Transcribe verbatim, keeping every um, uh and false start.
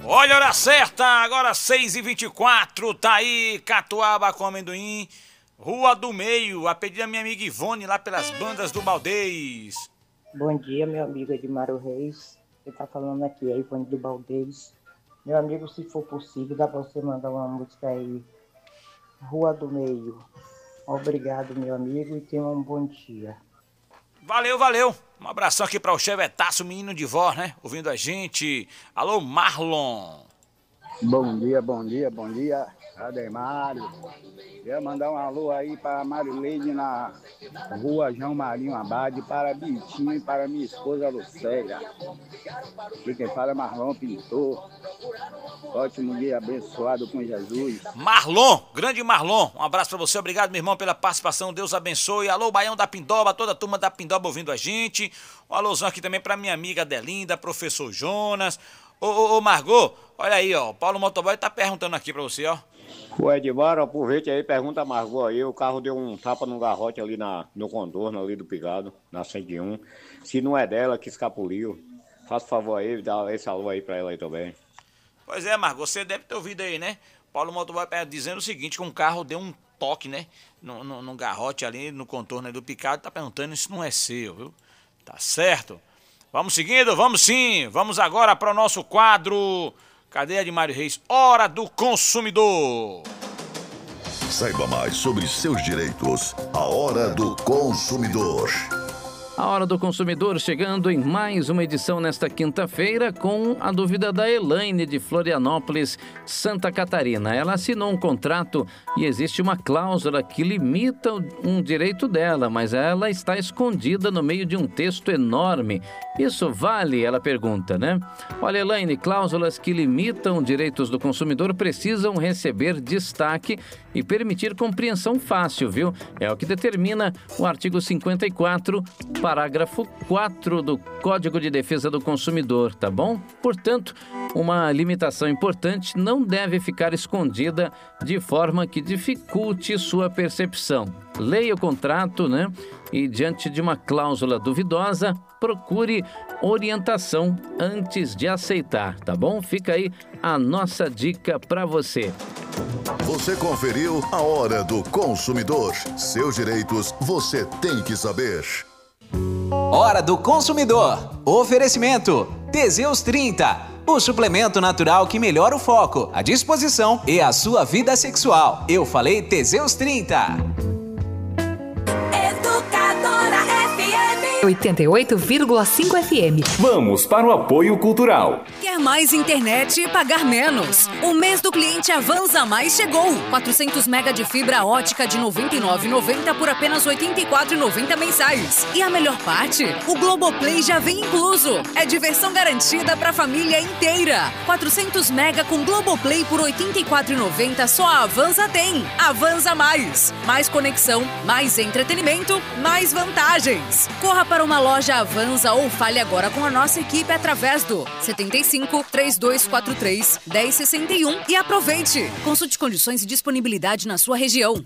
Olha a hora certa, agora seis e vinte e quatro, tá aí, Catuaba com amendoim, Rua do Meio, a pedido da minha amiga Ivone, lá pelas bandas do Baldez. Bom dia, meu amigo Edmário Reis, você tá falando aqui, é Ivone do Baldez. Meu amigo, se for possível, dá pra você mandar uma música aí, Rua do Meio. Obrigado, meu amigo, e tenha um bom dia. Valeu, valeu. Um abração aqui para o Chevetaço, menino de vó, né? Ouvindo a gente. Alô, Marlon. Bom dia, bom dia, bom dia, Ademário. Quero mandar um alô aí para Marileide na Rua João Marinho Abade, para Bitinho e para minha esposa Lucélia. Aqui quem fala é Marlon Pintor. Ótimo dia abençoado com Jesus. Marlon, grande Marlon, um abraço para você, obrigado meu irmão pela participação, Deus abençoe. Alô, Baião da Pindoba, toda a turma da Pindoba ouvindo a gente. Um alôzão aqui também para minha amiga Adelinda, professor Jonas. Ô, ô, ô, Margot, olha aí, ó, o Paulo Motoboy tá perguntando aqui pra você, ó. O Edmar, aproveite aí, pergunta a Margot aí, o carro deu um tapa no garrote ali na, no contorno ali do Pigado, na cento e um. Se não é dela que escapuliu, faça o favor aí, dá esse alô aí pra ela aí também. Pois é, Margot, você deve ter ouvido aí, né? Paulo Motoboy dizendo o seguinte, que um carro deu um toque, né? No, no, no garrote ali, no contorno do Picado, tá perguntando se não é seu, viu? Tá certo? Vamos seguindo? Vamos sim! Vamos agora para o nosso quadro. Cadê Edmário Reis? Hora do Consumidor! Saiba mais sobre seus direitos. A Hora do Consumidor. A Hora do Consumidor chegando em mais uma edição nesta quinta-feira com a dúvida da Elaine de Florianópolis, Santa Catarina. Ela assinou um contrato e existe uma cláusula que limita um direito dela, mas ela está escondida no meio de um texto enorme. Isso vale? Ela pergunta, né? Olha, Elaine, cláusulas que limitam direitos do consumidor precisam receber destaque e permitir compreensão fácil, viu? É o que determina o artigo cinquenta e quatro, parágrafo quatro do Código de Defesa do Consumidor, tá bom? Portanto, uma limitação importante não deve ficar escondida de forma que dificulte sua percepção. Leia o contrato, né? E diante de uma cláusula duvidosa, procure orientação antes de aceitar, tá bom? Fica aí a nossa dica para você. Você conferiu a Hora do Consumidor. Seus direitos você tem que saber. Hora do Consumidor. Oferecimento Teseus trinta, o suplemento natural que melhora o foco, a disposição e a sua vida sexual. Eu falei Teseus trinta. oitenta e oito vírgula cinco F M. Vamos para o apoio cultural. Quer mais internet e pagar menos? O mês do cliente Avanza Mais chegou. quatrocentos mega de fibra ótica de noventa e nove reais e noventa centavos por apenas oitenta e quatro reais e noventa centavos mensais. E a melhor parte? O Globoplay já vem incluso. É diversão garantida para a família inteira. quatrocentos mega com Globoplay por oitenta e quatro reais e noventa centavos só a Avanza tem. Avanza Mais. Mais conexão, mais entretenimento, mais vantagens. Corra para uma loja Avanza ou fale agora com a nossa equipe através do setenta e cinco, trinta e dois quarenta e três, dez sessenta e um e aproveite. Consulte condições e disponibilidade na sua região.